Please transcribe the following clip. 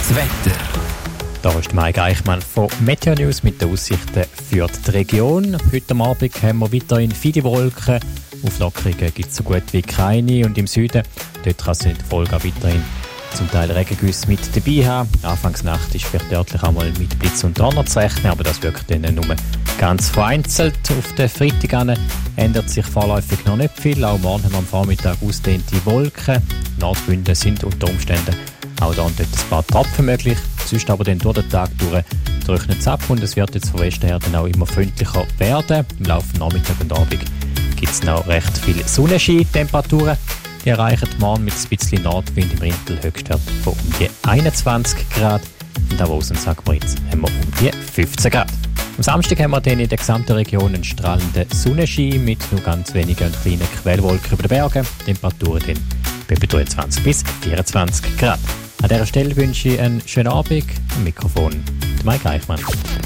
Das Wetter. Da ist Mike Eichmann von Meteo News mit den Aussichten für die Region. Heute Abend haben wir weiterhin viele Wolken. Auflockerungen gibt es so gut wie keine. Und im Süden, dort kann es in der Folge auch weiterhin zum Teil Regengüsse mit dabei haben. Anfangsnacht ist vielleicht örtlich einmal mit Blitz und Donner zu rechnen, aber das wirkt dann nur ganz vereinzelt. Auf den Freitag ändert sich vorläufig noch nicht viel. Auch morgen haben wir am Vormittag ausgedehnte Wolken. Nordwinde sind unter Umständen auch da und dort ein paar Tropfen möglich. Sonst aber dann durch den Tag durch trocknet es ab und es wird jetzt von Westen her dann auch immer freundlicher werden. Im Laufe des Nachmittags und Abend gibt es noch recht viele Sonnenschein-Temperaturen. Die erreichen morgen mit ein bisschen Nordwind im Rintel Höchstwert von um die 21 Grad. In Davos und St. Moritz haben wir um die 15 Grad. Am Samstag haben wir dann in der gesamten Region einen strahlenden Sonnenschein mit nur ganz wenigen und kleinen Quellwolken über den Bergen. Temperaturen dann bei 23 bis 24 Grad. An dieser Stelle wünsche ich einen schönen Abend. Am Mikrofon Mike Eichmann.